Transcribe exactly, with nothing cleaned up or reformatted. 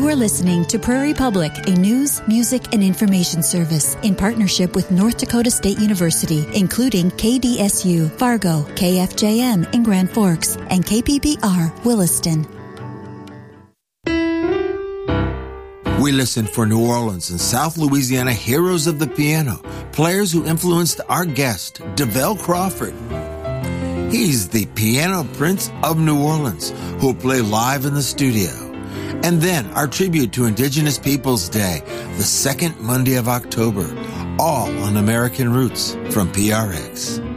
are listening to Prairie Public, a news, music, and information service in partnership with North Dakota State University, including K D S U, Fargo, K F J M in Grand Forks, and K P B R, Williston. We listen for New Orleans and South Louisiana heroes of the piano, players who influenced our guest, DeVell Crawford. He's the piano prince of New Orleans, who will play live in the studio. And then our tribute to Indigenous Peoples Day, the second Monday of October, all on American Roots from P R X.